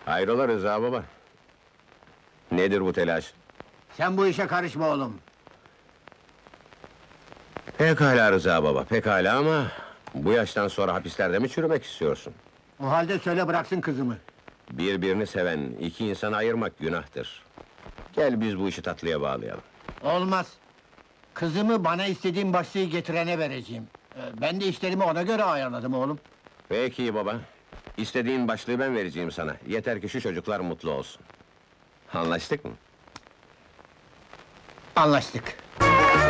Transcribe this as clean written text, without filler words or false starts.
Hayrola Rıza baba? Nedir bu telaş? Sen bu işe karışma oğlum. Pekala Rıza baba, pekala ama... ...bu yaştan sonra hapislerde mi çürümek istiyorsun? O halde söyle bıraksın kızımı. Birbirini seven iki insanı ayırmak günahtır. Gel biz bu işi tatlıya bağlayalım. Olmaz. Kızımı bana istediğim başlığı getirene vereceğim. Ben de işlerimi ona göre ayarladım oğlum. Peki baba. İstediğin başlığı ben vereceğim sana. Yeter ki şu çocuklar mutlu olsun. Anlaştık mı? Anlaştık.